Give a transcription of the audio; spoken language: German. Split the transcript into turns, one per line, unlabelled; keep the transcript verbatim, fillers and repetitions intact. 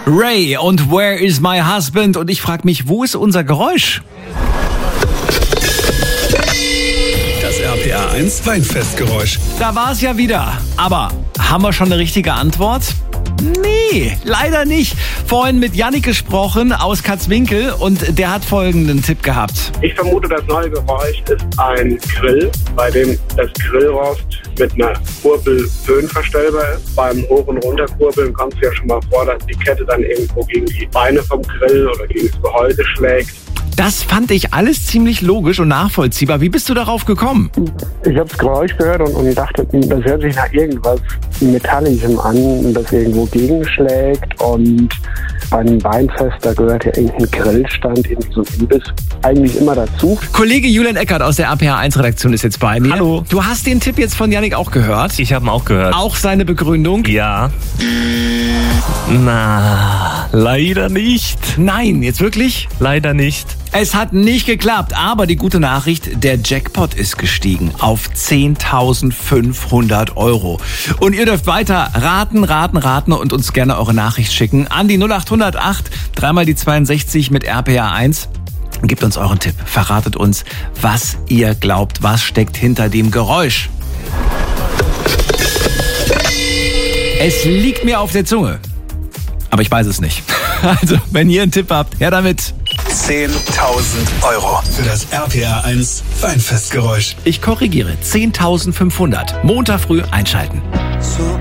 Ray und Where is my husband? Und ich frage mich, wo ist unser Geräusch?
Das R P R eins Weinfestgeräusch.
Da war es ja wieder. Aber haben wir schon eine richtige Antwort? Nee, leider nicht. Vorhin mit Yannick gesprochen aus Katzwinkel und der hat folgenden Tipp gehabt.
Ich vermute, das neue Geräusch ist ein Grill, bei dem das Grillrost mit einer Kurbel höhenverstellbar ist. Beim Hoch- und Runterkurbeln kommt es ja schon mal vor, dass die Kette dann irgendwo gegen die Beine vom Grill oder gegen das Gehäuse schlägt.
Das fand ich alles ziemlich logisch und nachvollziehbar. Wie bist du darauf gekommen?
Ich habe das Geräusch gehört und, und dachte, das hört sich nach irgendwas Metallischem an, das irgendwo gegenschlägt. Und bei einem Weinfest, da gehört ja irgendein Grillstand, irgendwie so ein Imbiss, eigentlich immer dazu.
Kollege Julian Eckert aus der R P R eins Redaktion ist jetzt bei mir.
Hallo.
Du hast den Tipp jetzt von Yannick auch gehört?
Ich habe ihn auch gehört.
Auch seine Begründung?
Ja. Na, leider nicht.
Nein, jetzt wirklich?
Leider nicht.
Es hat nicht geklappt, aber die gute Nachricht, der Jackpot ist gestiegen auf zehntausendfünfhundert Euro. Und ihr dürft weiter raten, raten, raten und uns gerne eure Nachricht schicken an die null acht null acht, dreimal die zweiundsechzig mit R P R eins. Gebt uns euren Tipp, verratet uns, was ihr glaubt, was steckt hinter dem Geräusch. Es liegt mir auf der Zunge, aber ich weiß es nicht. Also, wenn ihr einen Tipp habt, her damit.
zehntausend Euro für das R P R eins Weinfestgeräusch.
Ich korrigiere, zehntausendfünfhundert. Montag früh einschalten.